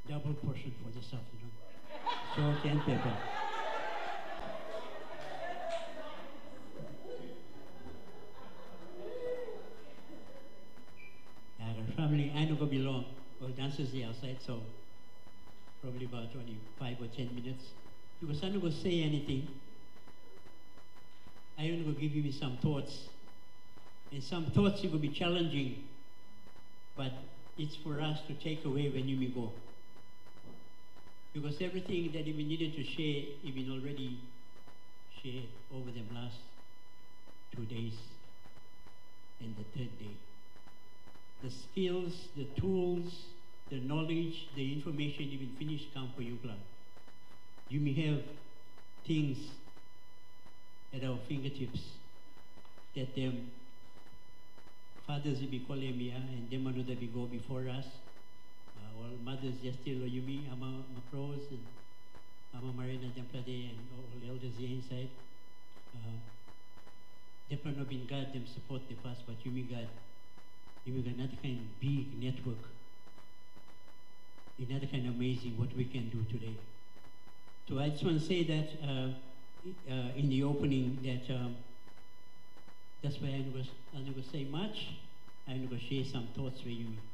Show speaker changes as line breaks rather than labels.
double portion for this afternoon. Salt and pepper. Our family, I know go belong. Well, dancers the outside, so probably about only 5 or 10 minutes. Because I'm not going to say anything. I'm only going to give you some thoughts. And some thoughts will be challenging, but it's for us to take away when you may go. Because everything that we needed to share, even already shared over the last 2 days and the third day. The skills, the tools, the knowledge, the information even finished come for you, God. You may have things at our fingertips that them fathers will be calling me, and them another will go before us. All mothers just still you me, Ama Macros and Ama Marina Jamplade and all elders here inside. They have been God, them support the past, but you me God. You me God, another kind of big network. Another kind of amazing what we can do today. So I just want to say that in the opening that that's why I'm not going to say much. I'm going to share some thoughts with you.